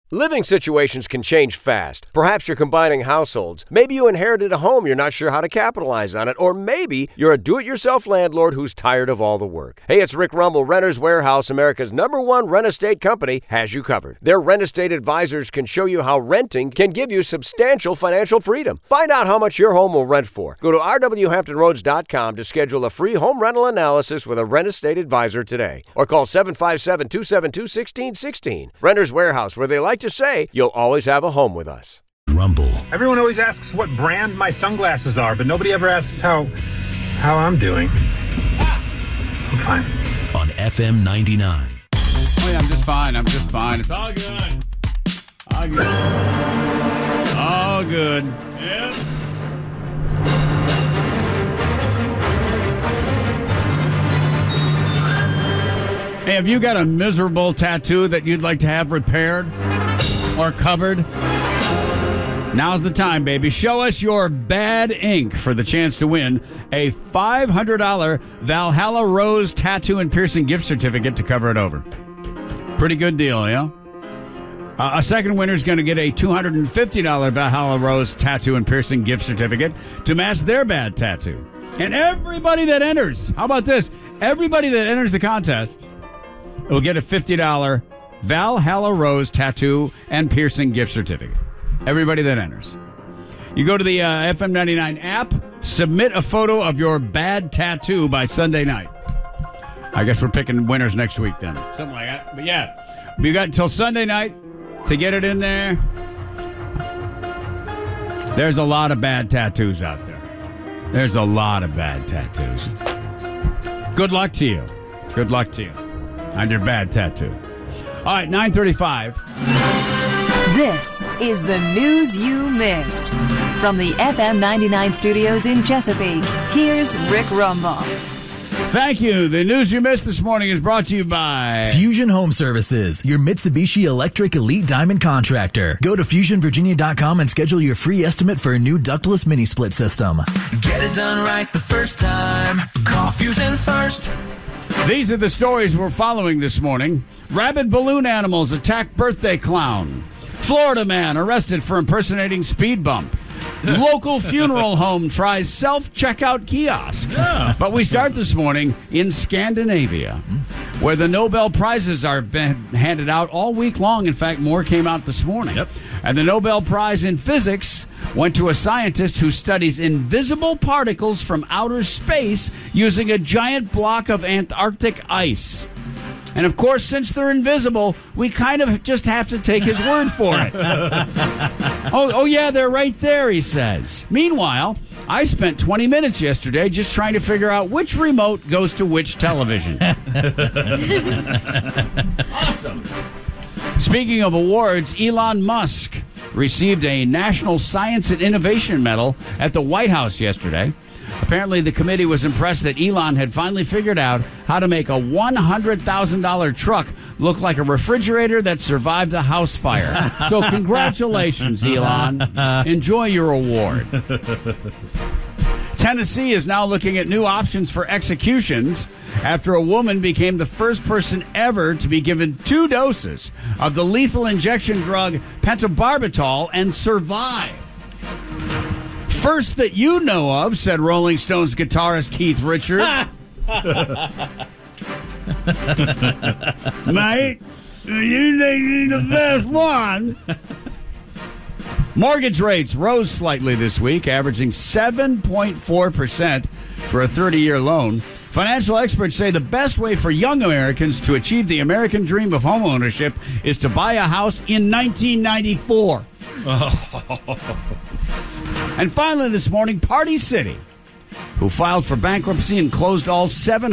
Living situations can change fast. Perhaps you're combining households. Maybe you inherited a home you're not sure how to capitalize on it. Or maybe you're a do-it-yourself landlord who's tired of all the work. Hey, it's Rick Rumble. Renters Warehouse, America's #1 rent estate company, has you covered. Their rent estate advisors can show you how renting can give you substantial financial freedom. Find out how much your home will rent for. Go to rwhamptonroads.com to schedule a free home rental analysis with a rent estate advisor today. Or call 757-272-1616. Renters Warehouse, where they like to say, you'll always have a home with us. Rumble. Everyone always asks what brand my sunglasses are, but nobody ever asks how I'm doing. I'm fine. On FM 99. Oh, yeah, I'm just fine. It's all good. All good. All good. Yeah. Hey, have you got a miserable tattoo that you'd like to have repaired or covered? Now's the time, baby. Show us your bad ink for the chance to win a $500 Valhalla Rose tattoo and piercing gift certificate to cover it over. Pretty good deal, yeah? A second winner is going to get a $250 Valhalla Rose tattoo and piercing gift certificate to match their bad tattoo. And everybody that enters, how about this? Everybody that enters the contest will get a $50 Valhalla Rose tattoo and piercing gift certificate. Everybody that enters. You go to the FM 99 app, submit a photo of your bad tattoo by Sunday night. I guess we're picking winners next week then. Something like that. But yeah, you got until Sunday night to get it in there. There's a lot of bad tattoos out there. There's a lot of bad tattoos. Good luck to you. Good luck to you on your bad tattoo. All right, 9:35. This is the news you missed. From the FM 99 studios in Chesapeake, here's Rick Rumbaugh. Thank you. The news you missed this morning is brought to you by Fusion Home Services, your Mitsubishi Electric Elite Diamond contractor. Go to FusionVirginia.com and schedule your free estimate for a new ductless mini split system. Get it done right the first time. Call Fusion first. These are the stories we're following this morning. Rabid balloon animals attack birthday clown. Florida man arrested for impersonating speed bump. Local funeral home tries self-checkout kiosk. Yeah. But we start this morning in Scandinavia, where the Nobel Prizes are handed out all week long. In fact, more came out this morning. Yep. And the Nobel Prize in Physics went to a scientist who studies invisible particles from outer space using a giant block of Antarctic ice. And, of course, since they're invisible, we kind of just have to take his word for it. Oh, yeah, they're right there, he says. Meanwhile, I spent 20 minutes yesterday just trying to figure out which remote goes to which television. Awesome. Speaking of awards, Elon Musk received a National Science and Innovation Medal at the White House yesterday. Apparently, the committee was impressed that Elon had finally figured out how to make a $100,000 truck look like a refrigerator that survived a house fire. So congratulations, Elon. Enjoy your award. Tennessee is now looking at new options for executions after a woman became the first person ever to be given 2 doses of the lethal injection drug pentobarbital and survive. First that you know of, said Rolling Stones guitarist Keith Richards. Mate, you think you're the best one. Mortgage rates rose slightly this week, averaging 7.4% for a 30-year loan. Financial experts say the best way for young Americans to achieve the American dream of homeownership is to buy a house in 1994. And finally this morning, Party City, who filed for bankruptcy and closed all 7